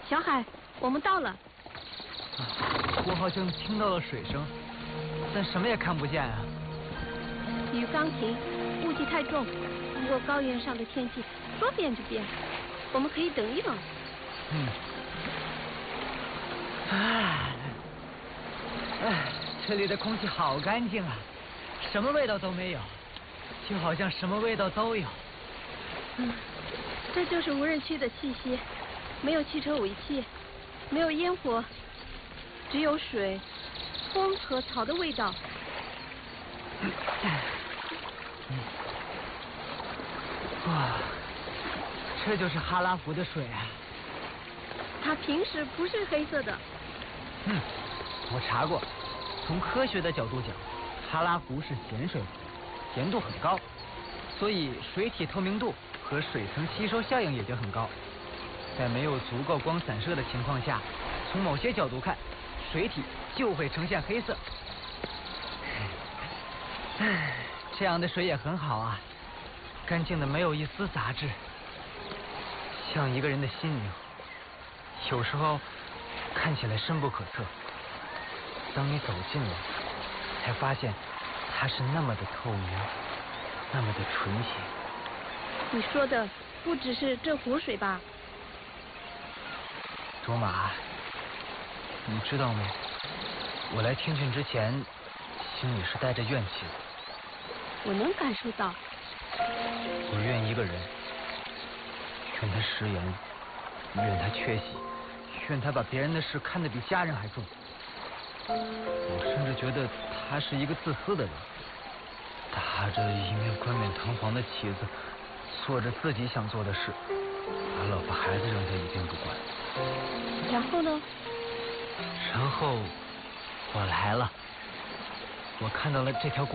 小海，我们到了。 我好像听到了水声，但什么也看不见啊。 雨刚停，雾气太重，不过高原上的天气说变就变，我们可以等一等。 这里的空气好干净啊，什么味道都没有，就好像什么味道都有。 这就是无人区的气息，没有汽车尾气，没有烟火，只有水、风和草的味道。 哇，这就是哈拉湖的水啊！ 它平时不是黑色的。 我查过，从科学的角度讲，哈拉湖是咸水湖，咸度很高，所以水体透明度和水层吸收效应也就很高。在没有足够光散射的情况下，从某些角度看，水体就会呈现黑色。这样的水也很好啊，干净的没有一丝杂质，像一个人的心灵，有时候看起来深不可测。当你走近了，才发现它是那么的透明，那么的纯洁。 你说的不只是这湖水吧？ 卓玛，你知道吗？我来听训之前，心里是带着怨气的。 我能感受到。 我怨一个人，怨他食言，怨他缺席，怨他把别人的事看得比家人还重。我甚至觉得他是一个自私的人，打着一面冠冕堂皇的旗子，做着自己想做的事，把老婆孩子扔在一边不管。 然后呢？ 然后我来了，我看到了这条